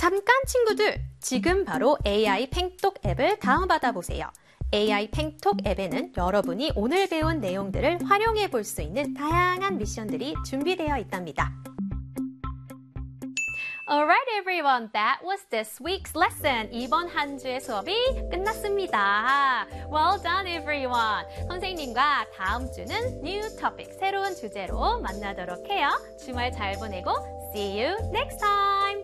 잠깐 친구들, 지금 바로 AI 팽톡 앱을 다운받아 보세요. AI 팽톡 앱에는 여러분이 오늘 배운 내용들을 활용해 볼 수 있는 다양한 미션들이 준비되어 있답니다. Alright everyone, that was this week's lesson. 이번 한 주의 수업이 끝났습니다. Well done everyone. 선생님과 다음 주는 new topic, 새로운 주제로 만나도록 해요. 주말 잘 보내고 see you next time.